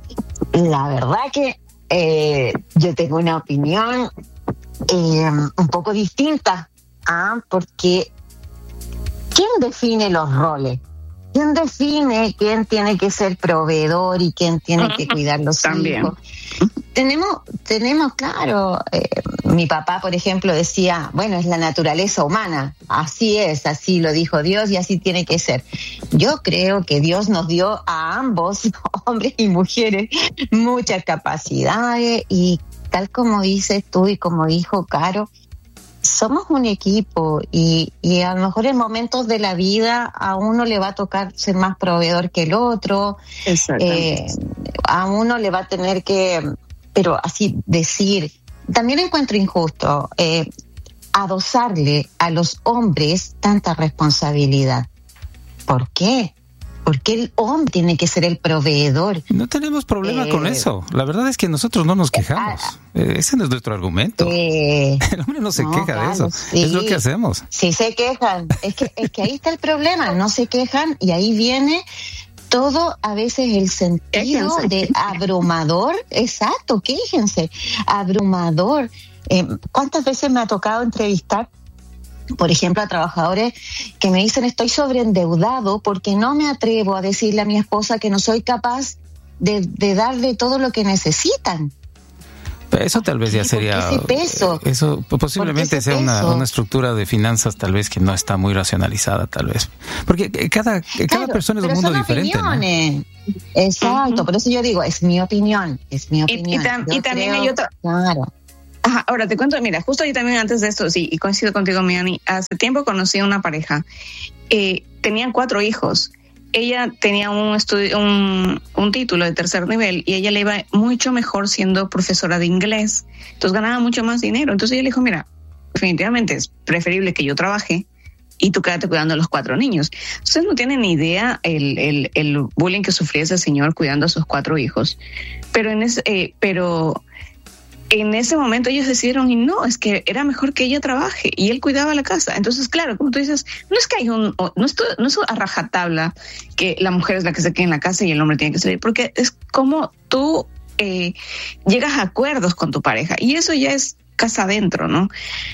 La verdad que eh, yo tengo una opinión eh, un poco distinta, ¿ah? Porque ¿quién define los roles? ¿Quién define quién tiene que ser proveedor y quién tiene que cuidar los También. hijos? Tenemos, tenemos claro, eh, mi papá, por ejemplo, decía, bueno, es la naturaleza humana, así es, así lo dijo Dios y así tiene que ser. Yo creo que Dios nos dio a ambos, hombres y mujeres, muchas capacidades y tal como dices tú y como dijo Caro, somos un equipo y, y a lo mejor en momentos de la vida a uno le va a tocar ser más proveedor que el otro, eh, a uno le va a tener que, pero así decir, también encuentro injusto eh, adosarle a los hombres tanta responsabilidad. ¿Por qué? Porque el hombre tiene que ser el proveedor. No tenemos problema eh, con eso. La verdad es que nosotros no nos quejamos. Eh, Ese no es nuestro argumento. Eh, el hombre no se no, queja claro, de eso. Sí. Es lo que hacemos. Sí se quejan. Es que, es que ahí está el problema. No se quejan y ahí viene todo a veces el sentido de abrumador. Exacto, quéjense. Abrumador. Eh, ¿Cuántas veces me ha tocado entrevistar, por ejemplo, a trabajadores que me dicen estoy sobreendeudado porque no me atrevo a decirle a mi esposa que no soy capaz de, de darle todo lo que necesitan? Eso tal vez ya sería... Ese peso. Eso posiblemente sea una, una estructura de finanzas tal vez que no está muy racionalizada, tal vez. Porque cada, cada claro, persona es un mundo diferente, ¿no? Exacto, uh-huh. Por eso yo digo, es mi opinión, es mi opinión. Y, y, tam, y también creo, hay otro... Claro. Ajá, ahora te cuento, mira, justo yo también antes de esto, sí, y coincido contigo, Miani, hace tiempo conocí a una pareja, eh, tenían cuatro hijos. Ella tenía un estudio, un, un título de tercer nivel y ella le iba mucho mejor siendo profesora de inglés. Entonces ganaba mucho más dinero. Entonces ella le dijo, mira, definitivamente es preferible que yo trabaje y tú quédate cuidando a los cuatro niños. Ustedes no tienen ni idea el, el, el bullying que sufría ese señor cuidando a sus cuatro hijos. Pero en ese, eh, pero en ese momento ellos decidieron, y no, es que era mejor que ella trabaje y él cuidaba la casa. Entonces, claro, como tú dices, no es que hay un, no es, no es a rajatabla que la mujer es la que se queda en la casa y el hombre tiene que salir, porque es como tú eh, llegas a acuerdos con tu pareja y eso ya es casa adentro, ¿no?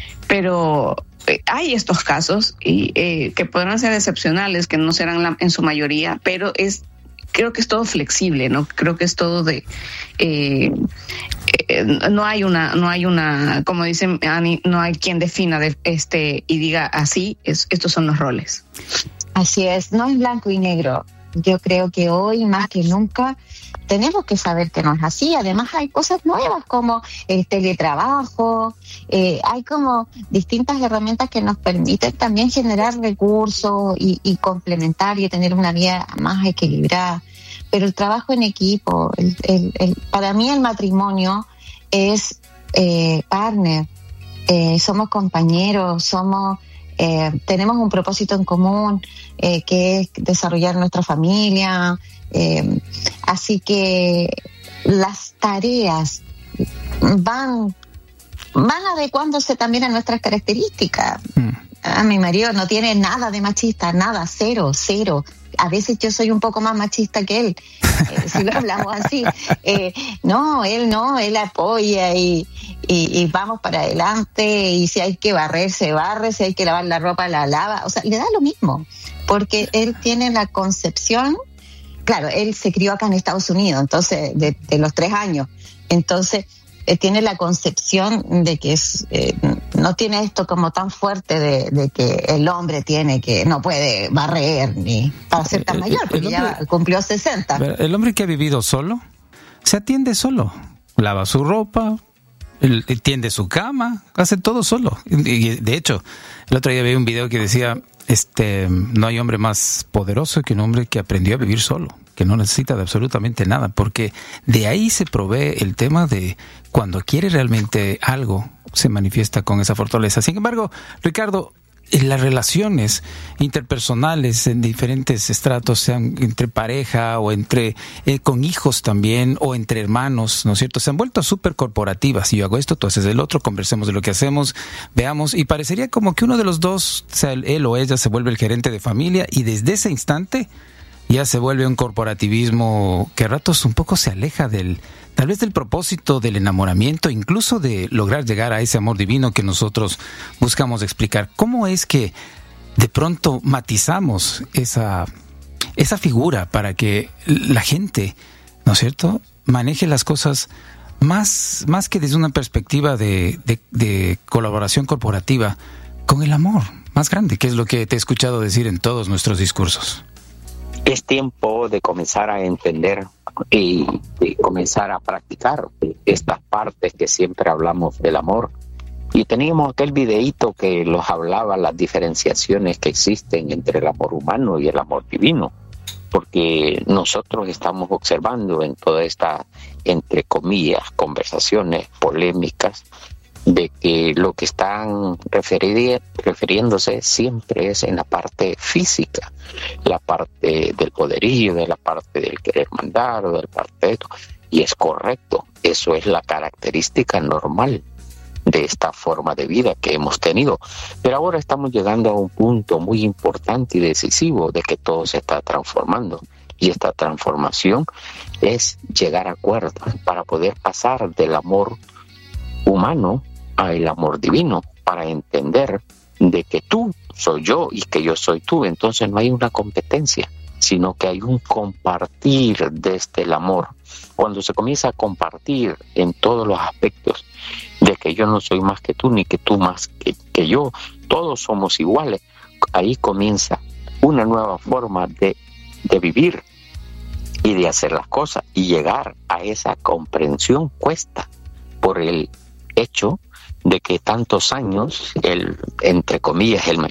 Pero eh, hay estos casos y eh, que podrán ser excepcionales, que no serán la, en su mayoría, pero es creo que es todo flexible, ¿no? Creo que es todo de eh, eh, no hay una, no hay una, como dice Ani, no hay quien defina de este y diga así, es, estos son los roles. Así es, no es blanco y negro. Yo creo que hoy más que nunca tenemos que saber que no es así. Además hay cosas nuevas como el teletrabajo, eh, hay como distintas herramientas que nos permiten también generar recursos y, y complementar y tener una vida más equilibrada. Pero el trabajo en equipo, el, el, el, para mí el matrimonio es eh, partner, eh, somos compañeros, somos... Eh, tenemos un propósito en común, eh, que es desarrollar nuestra familia, eh, así que las tareas van, van adecuándose también a nuestras características. Mm. A mi marido no tiene nada de machista, nada, cero, cero. A veces yo soy un poco más machista que él, eh, si lo hablamos así. Eh, no, él no, él apoya y, y, y vamos para adelante, y si hay que barrer, se barre, si hay que lavar la ropa, la lava. O sea, le da lo mismo, porque él tiene la concepción, claro, él se crió acá en Estados Unidos, entonces, de, de los tres años, entonces... tiene la concepción de que es, eh, no tiene esto como tan fuerte de, de que el hombre tiene que, no puede barrer ni para ser tan mayor, porque hombre, ya cumplió sesenta. El hombre que ha vivido solo, se atiende solo, lava su ropa, él, él tiende su cama, hace todo solo. Y de hecho, el otro día vi un video que decía, este, no hay hombre más poderoso que un hombre que aprendió a vivir solo, que no necesita de absolutamente nada, porque de ahí se provee el tema de cuando quiere realmente algo, se manifiesta con esa fortaleza. Sin embargo, Ricardo, en las relaciones interpersonales en diferentes estratos, sean entre pareja o entre eh, con hijos también, o entre hermanos, ¿no es cierto?, se han vuelto súper corporativas. Si yo hago esto, tú haces el otro, conversemos de lo que hacemos, veamos, y parecería como que uno de los dos, sea él o ella, se vuelve el gerente de familia, y desde ese instante ya se vuelve un corporativismo que a ratos un poco se aleja del, tal vez del propósito del enamoramiento, incluso de lograr llegar a ese amor divino que nosotros buscamos explicar. ¿Cómo es que de pronto matizamos esa, esa figura para que la gente, ¿no es cierto?, maneje las cosas más, más que desde una perspectiva de, de, de colaboración corporativa, con el amor más grande, que es lo que te he escuchado decir en todos nuestros discursos? Es tiempo de comenzar a entender y de comenzar a practicar estas partes que siempre hablamos del amor. Y teníamos aquel videíto que los hablaba, las diferenciaciones que existen entre el amor humano y el amor divino, porque nosotros estamos observando en toda esta, entre comillas, conversaciones polémicas, de que lo que están referi- refiriéndose siempre es en la parte física, la parte del poderío, de la parte del querer mandar, o de la parte de esto, y es correcto, eso es la característica normal de esta forma de vida que hemos tenido, pero ahora estamos llegando a un punto muy importante y decisivo de que todo se está transformando, y esta transformación es llegar a acuerdos para poder pasar del amor humano al amor divino, para entender de que tú soy yo y que yo soy tú. Entonces no hay una competencia, sino que hay un compartir desde el amor. Cuando se comienza a compartir en todos los aspectos, de que yo no soy más que tú, ni que tú más que, que yo, todos somos iguales, ahí comienza una nueva forma de, de vivir y de hacer las cosas, y llegar a esa comprensión cuesta por el hecho de que tantos años, el, entre comillas, el,